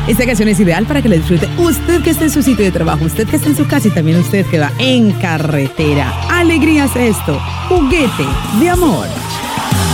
Esta canción es ideal para que la disfrute usted que está en su sitio de trabajo, usted que está en su casa y también usted que va en carretera. Alegría es esto, juguete de amor.